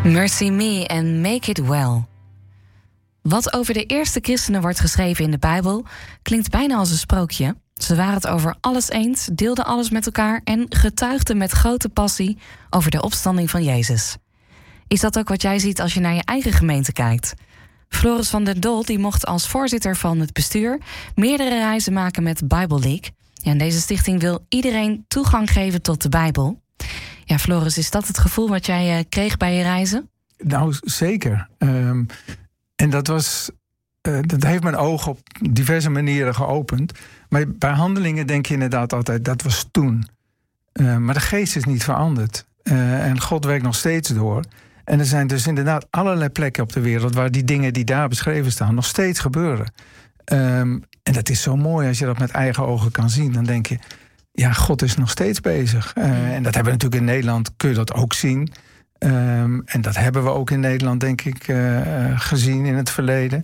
Mercy Me en Make It Well. Wat over de eerste christenen wordt geschreven in de Bijbel klinkt bijna als een sprookje. Ze waren het over alles eens, deelden alles met elkaar en getuigden met grote passie over de opstanding van Jezus. Is dat ook wat jij ziet als je naar je eigen gemeente kijkt? Floris van der Doel die mocht als voorzitter van het bestuur meerdere reizen maken met Bible League. Ja, en deze stichting wil iedereen toegang geven tot de Bijbel. Ja, Floris, is dat het gevoel wat jij kreeg bij je reizen? Nou, zeker. En dat heeft mijn ogen op diverse manieren geopend. Maar bij Handelingen denk je inderdaad altijd, dat was toen. Maar de geest is niet veranderd. En God werkt nog steeds door. En er zijn dus inderdaad allerlei plekken op de wereld waar die dingen die daar beschreven staan nog steeds gebeuren. En dat is zo mooi als je dat met eigen ogen kan zien. Dan denk je, ja, God is nog steeds bezig. En dat hebben we natuurlijk in Nederland, kun je dat ook zien. En dat hebben we ook in Nederland, denk ik, gezien in het verleden.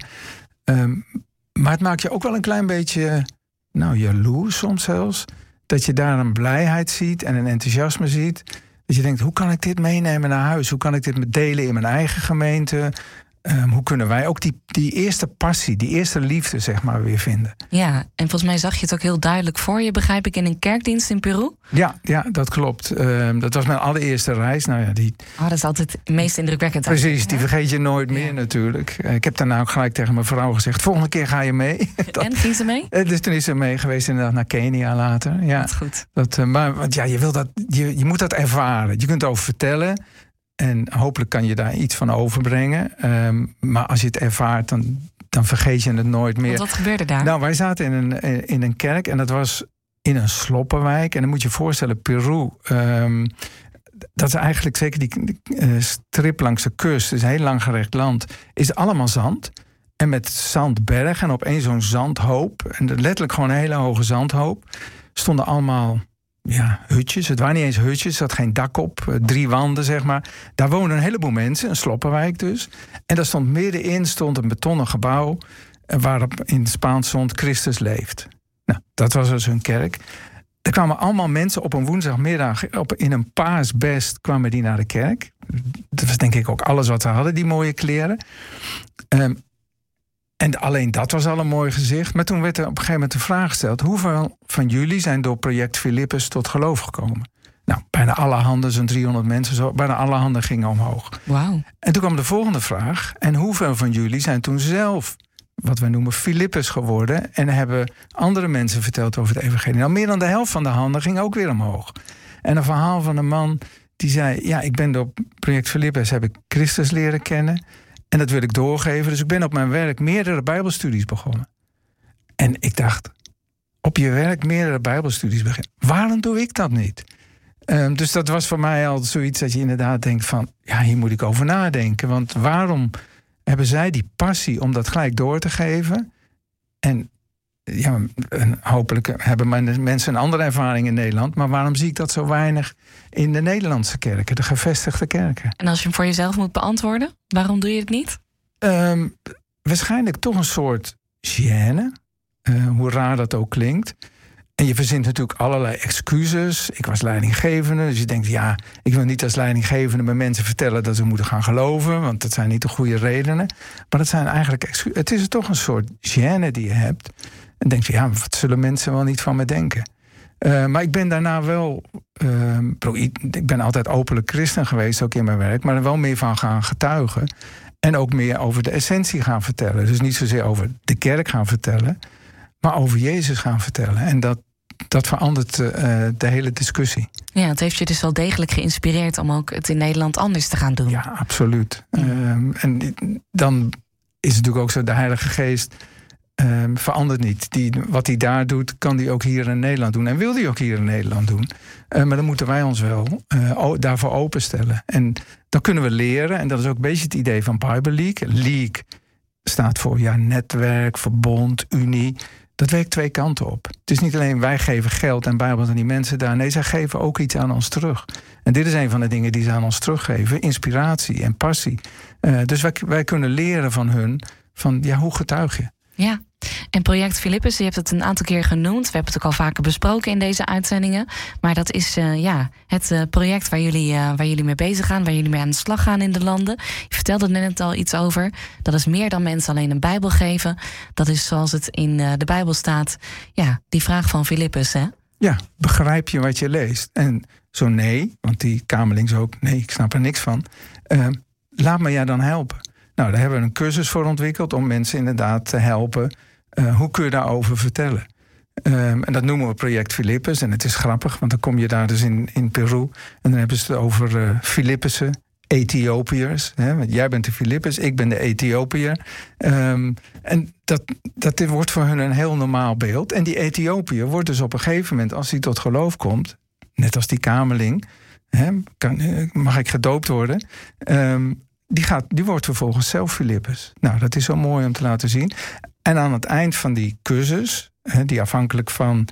Maar het maakt je ook wel een klein beetje, jaloers soms zelfs. Dat je daar een blijheid ziet en een enthousiasme ziet. Dat je denkt, hoe kan ik dit meenemen naar huis? Hoe kan ik dit delen in mijn eigen gemeente? Hoe kunnen wij ook die eerste passie, die eerste liefde, zeg maar, weer vinden? Ja, en volgens mij zag je het ook heel duidelijk voor je, begrijp ik, in een kerkdienst in Peru? Ja, dat klopt. Dat was mijn allereerste reis. Nou ja, dat is altijd het meest indrukwekkend. Precies, die vergeet je nooit meer natuurlijk. Ik heb daarna ook gelijk tegen mijn vrouw gezegd, volgende keer ga je mee. En ging ze mee? Dus toen is ze mee geweest inderdaad naar Kenia later. Ja, dat is goed. Want ja, je moet dat ervaren. Je kunt erover vertellen. En hopelijk kan je daar iets van overbrengen. Maar als je het ervaart, dan vergeet je het nooit meer. Want wat gebeurde daar? Nou, wij zaten in een kerk en dat was in een sloppenwijk. En dan moet je je voorstellen, Peru, dat is eigenlijk zeker die strip langs de kust, het is een heel langgerekt land, is allemaal zand. En met zandbergen en op één zo'n zandhoop, en letterlijk gewoon een hele hoge zandhoop, stonden allemaal hutjes. Het waren niet eens hutjes, er zat geen dak op, 3 wanden, zeg maar. Daar woonden een heleboel mensen, een sloppenwijk dus. En daar stond middenin een betonnen gebouw waarop in het Spaans stond Christus leeft. Nou, dat was dus hun kerk. Er kwamen allemaal mensen op een woensdagmiddag, in een paasbest kwamen die naar de kerk. Dat was denk ik ook alles wat ze hadden, die mooie kleren. En alleen dat was al een mooi gezicht. Maar toen werd er op een gegeven moment de vraag gesteld, hoeveel van jullie zijn door project Philippus tot geloof gekomen? Nou, bijna alle handen, zo'n 300 mensen, bijna alle handen gingen omhoog. Wauw. En toen kwam de volgende vraag. En hoeveel van jullie zijn toen zelf, wat wij noemen, Philippus geworden en hebben andere mensen verteld over het evangelie? Nou, meer dan de helft van de handen ging ook weer omhoog. En een verhaal van een man die zei, ja, ik ben door project Philippus, heb ik Christus leren kennen. En dat wil ik doorgeven. Dus ik ben op mijn werk meerdere bijbelstudies begonnen. En ik dacht, op je werk meerdere bijbelstudies beginnen. Waarom doe ik dat niet? Dus dat was voor mij al zoiets dat je inderdaad denkt van, ja, hier moet ik over nadenken. Want waarom hebben zij die passie om dat gelijk door te geven? En ja, hopelijk hebben mensen een andere ervaring in Nederland. Maar waarom zie ik dat zo weinig in de Nederlandse kerken, de gevestigde kerken? En als je hem voor jezelf moet beantwoorden, waarom doe je het niet? Waarschijnlijk toch een soort gêne. Hoe raar dat ook klinkt. En je verzint natuurlijk allerlei excuses. Ik was leidinggevende, dus je denkt, ja, ik wil niet als leidinggevende bij mensen vertellen dat ze moeten gaan geloven, want dat zijn niet de goede redenen. Maar dat zijn eigenlijk excuses. Het is toch een soort gêne die je hebt. En denk je, ja, wat zullen mensen wel niet van me denken? Maar ik ben daarna wel, ik ben altijd openlijk christen geweest, ook in mijn werk, maar er wel meer van gaan getuigen. En ook meer over de essentie gaan vertellen. Dus niet zozeer over de kerk gaan vertellen, maar over Jezus gaan vertellen. En dat verandert de hele discussie. Ja, het heeft je dus wel degelijk geïnspireerd om ook het in Nederland anders te gaan doen. Ja, absoluut. Ja. En dan is het natuurlijk ook zo, de Heilige Geest verandert niet. Wat hij daar doet, kan hij ook hier in Nederland doen. En wil hij ook hier in Nederland doen. Maar dan moeten wij ons wel daarvoor openstellen. En dan kunnen we leren. En dat is ook een beetje het idee van Bible League. League staat voor netwerk, verbond, unie. Dat werkt 2 kanten op. Het is niet alleen wij geven geld en Bijbel aan die mensen daar. Nee, zij geven ook iets aan ons terug. En dit is een van de dingen die ze aan ons teruggeven. Inspiratie en passie. Dus wij kunnen leren van hun. Van hoe getuig je? Ja, en Project Philippus, je hebt het een aantal keer genoemd. We hebben het ook al vaker besproken in deze uitzendingen. Maar dat is het project waar jullie mee bezig gaan, waar jullie mee aan de slag gaan in de landen. Je vertelde er net al iets over. Dat is meer dan mensen alleen een Bijbel geven. Dat is zoals het in de Bijbel staat. Ja, die vraag van Philippus, hè? Ja, begrijp je wat je leest? En zo nee, want die kamerling zo ook, nee, ik snap er niks van. Laat me jij dan helpen. Nou, daar hebben we een cursus voor ontwikkeld om mensen inderdaad te helpen. Hoe kun je daarover vertellen? En dat noemen we Project Philippus. En het is grappig, want dan kom je daar dus in Peru. En dan hebben ze het over Philippussen, Ethiopiërs. Hè? Want jij bent de Philippus, ik ben de Ethiopiër. En dat wordt voor hun een heel normaal beeld. En die Ethiopiër wordt dus op een gegeven moment, als hij tot geloof komt, net als die kamerling, mag ik gedoopt worden? Die wordt vervolgens zelf Philippus. Nou, dat is zo mooi om te laten zien. En aan het eind van die cursus, die afhankelijk van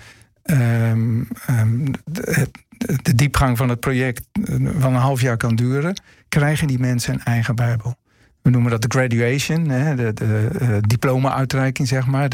de diepgang van het project van een half jaar kan duren, krijgen die mensen een eigen Bijbel. We noemen dat de graduation, de diploma-uitreiking, zeg maar.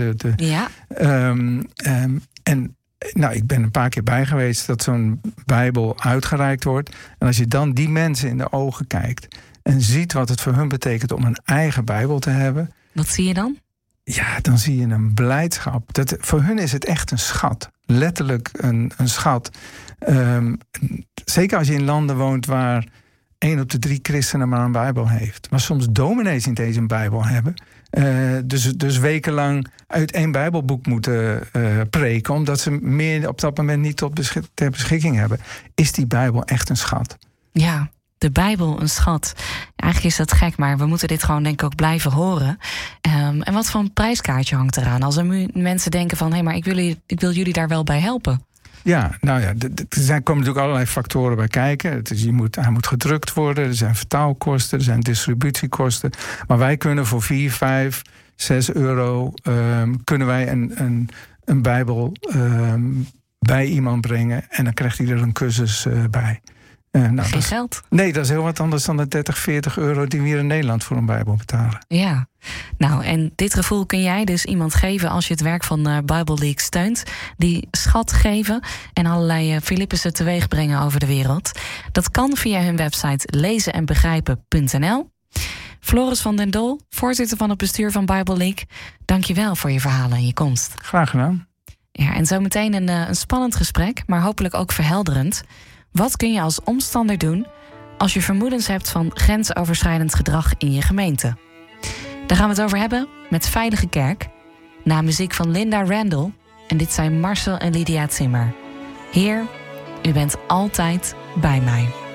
En ik ben een paar keer bij geweest dat zo'n Bijbel uitgereikt wordt. En als je dan die mensen in de ogen kijkt en ziet wat het voor hun betekent om een eigen Bijbel te hebben. Wat zie je dan? Ja, dan zie je een blijdschap. Voor hun is het echt een schat. Letterlijk een schat. Zeker als je in landen woont waar 1 op de 3 christenen maar een Bijbel heeft. Maar soms dominees niet eens een Bijbel hebben. Dus wekenlang uit 1 Bijbelboek moeten preken, omdat ze meer op dat moment niet ter beschikking hebben. Is die Bijbel echt een schat? Ja, de Bijbel een schat. Eigenlijk is dat gek, maar we moeten dit gewoon denk ik ook blijven horen. En wat voor een prijskaartje hangt eraan? Als er mensen denken van, hé, maar ik wil jullie daar wel bij helpen. Ja, nou ja, er komen natuurlijk allerlei factoren bij kijken. Hij moet gedrukt worden, er zijn vertaalkosten, er zijn distributiekosten. Maar wij kunnen voor 4, 5, 6 euro kunnen wij een Bijbel bij iemand brengen. En dan krijgt hij er een cursus bij. Geen geld? Nee, dat is heel wat anders dan de 30, 40 euro die we hier in Nederland voor een Bijbel betalen. Ja, nou en dit gevoel kun jij dus iemand geven als je het werk van Bible League steunt. Die schat geven en allerlei Philippussen teweeg brengen over de wereld. Dat kan via hun website lezenenbegrijpen.nl. Floris van den Doel, voorzitter van het bestuur van Bible League. Dank je wel voor je verhalen en je komst. Graag gedaan. Ja, en zometeen een spannend gesprek, maar hopelijk ook verhelderend. Wat kun je als omstander doen als je vermoedens hebt van grensoverschrijdend gedrag in je gemeente? Daar gaan we het over hebben met Veilige Kerk. Na muziek van Linda Randall. En dit zijn Marcel en Lydia Zimmer. Heer, u bent altijd bij mij.